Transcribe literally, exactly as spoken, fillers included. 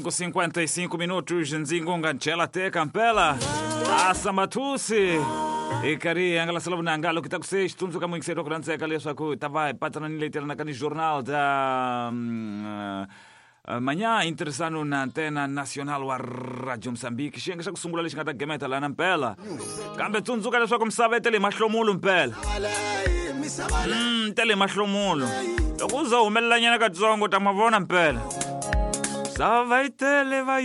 cinco e cinquenta e cinco minutos nzingunga nchela teka mpela asa matusi ikari angala salavu na angalo kitakusei tunzu kama ingisero kuranzeka leswaku tava patana nileitera nakani jornal da um, uh, manhã interessando na antena nacional wa Radio Moçambique xenga xa kusungula lexi nga ta gemeta lana mpela kambe tsundzuka leswaku misava tele mahlomulo mpela mm tele mahlomulo loko uza humelela nyana katsongo ta mavona mpela misava tele va